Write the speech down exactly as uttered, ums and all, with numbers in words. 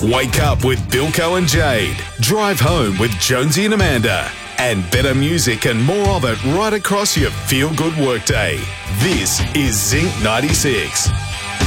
Wake up with Bilko and Jade. Drive home with Jonesy and Amanda. And better music and more of it right across your feel-good workday. This is Zinc ninety-six.